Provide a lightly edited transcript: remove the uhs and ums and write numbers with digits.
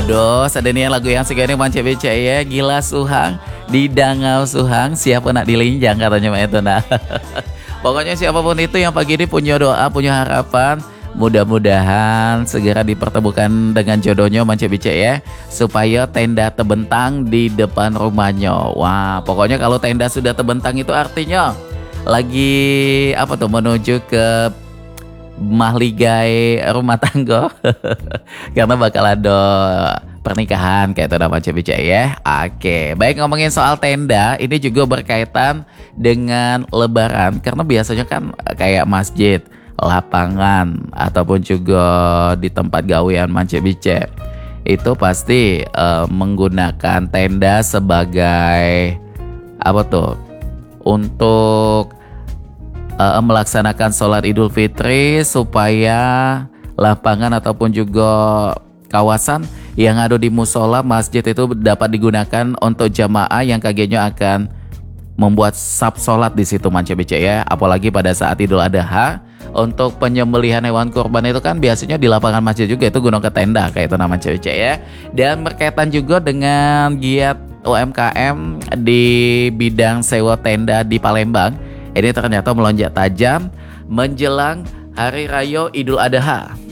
Waduh, sedenian lagu yang segini manca beca ya. Gila Suhang di Dangau Suhang, siapa nak dilinjang katanya Mak itu nah. Pokoknya siapapun itu yang pagi ini punya doa, punya harapan, mudah-mudahan segera dipertemukan dengan jodohnya manca beca ya, supaya tenda terbentang di depan rumahnya. Wah, pokoknya kalau tenda sudah terbentang itu artinya lagi apa tuh, menuju ke mahligai rumah tangga. Karena bakal ada pernikahan kayak itu nama Cibica ya. Oke, baik, ngomongin soal tenda ini juga berkaitan dengan lebaran, karena biasanya kan kayak masjid, lapangan ataupun juga di tempat gawean Mance Bice itu pasti menggunakan tenda sebagai apa tuh, untuk melaksanakan sholat Idul Fitri, supaya lapangan ataupun juga kawasan yang ada di musola masjid itu dapat digunakan untuk jamaah yang kagetnya akan membuat sab sholat di situ Manca Bica ya. Apalagi pada saat Idul Adha, untuk penyembelihan hewan kurban itu kan biasanya di lapangan masjid juga, itu gunung ke tenda kayak itu nama Manca Bica ya. Dan berkaitan juga dengan giat UMKM di bidang sewa tenda di Palembang, ini ternyata melonjak tajam menjelang Hari Raya Idul Adha.